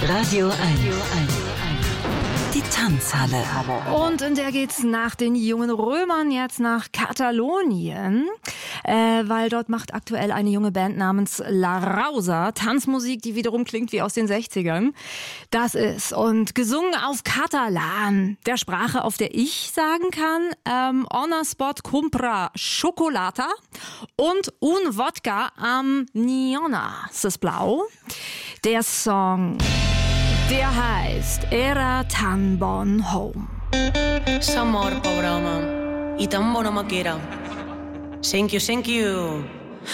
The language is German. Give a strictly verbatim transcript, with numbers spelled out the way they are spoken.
Radio eins. Die Tanzhalle. Und in der geht's nach den jungen Römern jetzt nach Katalonien, äh, weil dort macht aktuell eine junge Band namens La Rausa Tanzmusik, die wiederum klingt wie aus den sechzigern. Das ist und gesungen auf Katalan, der Sprache, auf der ich sagen kann, ähm, Ona Spot Compra Chocolata und Un Vodka am Niona, ist blau. Der Song, der heißt Era tan bon home. S'amor, pobra home, i tan bona maquera. Thank you, thank you.